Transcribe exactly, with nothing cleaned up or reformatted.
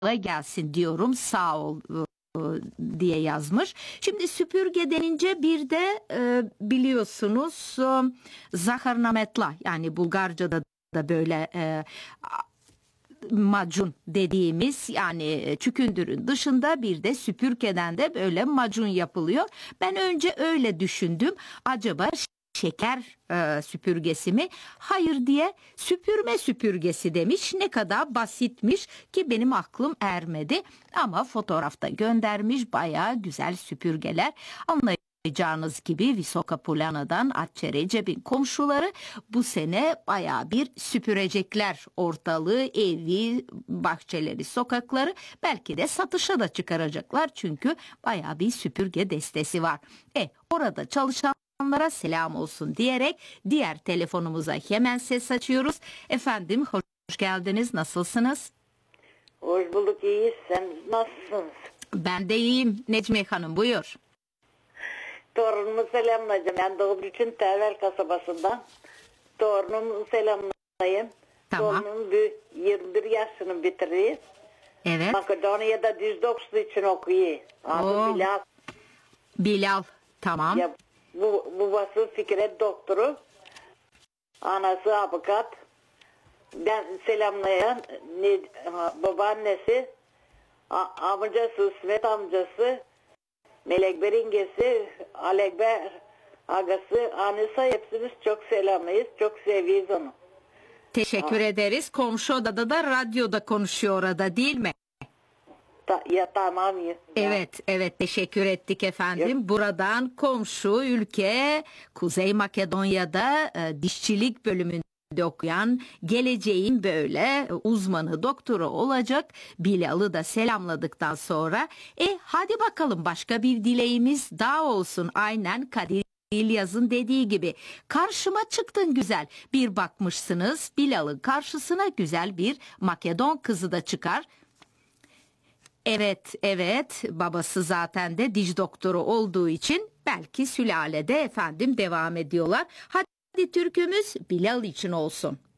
gelsin diyorum, sağ ol diye yazmış. Şimdi süpürge denince bir de e, biliyorsunuz e, zaharnametla, yani Bulgarca'da da böyle e, macun dediğimiz, yani çükündürün dışında bir de süpürgeden de böyle macun yapılıyor. Ben önce öyle düşündüm. Acaba şeker e, süpürgesi mi? Hayır diye süpürme süpürgesi demiş. Ne kadar basitmiş ki benim aklım ermedi. Ama fotoğrafta göndermiş, bayağı güzel süpürgeler. Anlayacağınız gibi Visoka Polana'dan Atçe Recep'in komşuları bu sene bayağı bir süpürecekler ortalığı, evi, bahçeleri, sokakları. Belki de satışa da çıkaracaklar çünkü bayağı bir süpürge destesi var. E orada çalışan onlara selam olsun diyerek diğer telefonumuza hemen ses açıyoruz. Efendim, hoş geldiniz. Nasılsınız? Hoş bulduk, iyiyiz. Sen nasılsınız? Ben de iyiyim. Necmiye Hanım, buyur. Torunumu selamlayacağım. Ben doğduğum için Tervel kasabasından. Torunumu selamlayayım. Tamam. Torunum yirmi bir yaşını bitiriyor. Evet. Makedonya'da düz dokuz için okuyor. Adı Oo. Bilal. Bilal. Tamam. Ya, bu, babası Fikret doktoru. Anası avukat. Ben selamlayan ne, babaannesi, a, amcası, İsmet amcası, Melekber ingesi, Alekber agası, anısı, hepsimiz çok selamlıyız. Çok seviyoruz onu. Teşekkür ha. ederiz. Komşu odada da radyoda konuşuyor orada, değil mi? Ta, ya tamam ya. Evet, evet, teşekkür ettik efendim. Yok. Buradan komşu ülke Kuzey Makedonya'da e, dişçilik bölümünde okuyan, geleceğin böyle uzmanı, doktoru olacak Bilal'ı da selamladıktan sonra e hadi bakalım, başka bir dileğimiz daha olsun. Aynen Kadir İlyas'ın dediği gibi, karşıma çıktın güzel. Bir bakmışsınız Bilal'ın karşısına güzel bir Makedon kızı da çıkar. Evet, evet, babası zaten de diş doktoru olduğu için belki sülalede efendim devam ediyorlar. Hadi türkümüz Bilal için olsun.